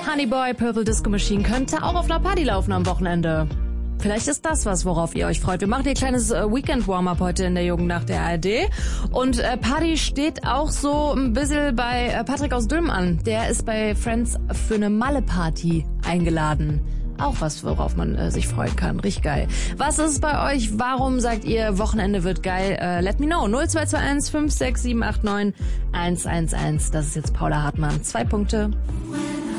Honeyboy, Purple Disco Machine könnte auch auf einer Party laufen am Wochenende. Vielleicht ist das was, worauf ihr euch freut. Wir machen hier ein kleines Weekend-Warm-Up heute in der Jugendnacht der ARD. Und Party steht auch so ein bisschen bei Patrick aus Dülmen an. Der ist bei Friends für eine Malle-Party eingeladen. Auch was, worauf man sich freuen kann. Richtig geil. Was ist bei euch? Warum sagt ihr, Wochenende wird geil? Let me know. 0221 56789 111. Das ist jetzt Paula Hartmann. 2 Punkte.